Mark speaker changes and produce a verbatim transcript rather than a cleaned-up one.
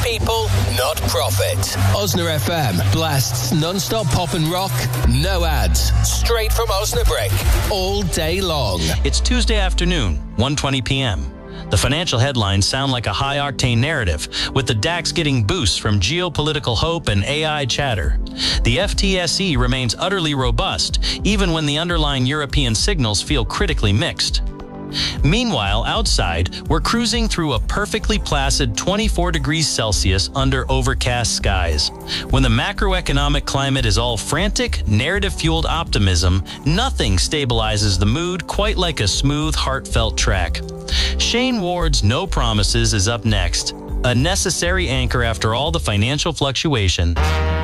Speaker 1: people, not profit. Osna F M blasts non-stop pop and rock, no ads, straight from Osnabrick, all day long.
Speaker 2: It's Tuesday afternoon, one twenty p.m. The financial headlines sound like a high-octane narrative, with the DAX getting boosts from geopolitical hope and A I chatter. The F T S E remains utterly robust, even when the underlying European signals feel critically mixed. Meanwhile, outside, we're cruising through a perfectly placid twenty-four degrees Celsius under overcast skies. When the macroeconomic climate is all frantic, narrative-fueled optimism, nothing stabilizes the mood quite like a smooth, heartfelt track. Shane Ward's No Promises is up next, a necessary anchor after all the financial fluctuation.